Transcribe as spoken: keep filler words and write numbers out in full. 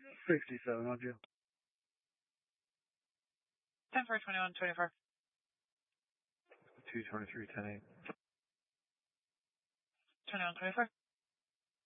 sixty-seven, on you. ten four, twenty-one, twenty-four. two twenty-three, ten eight. twenty-one, twenty-four.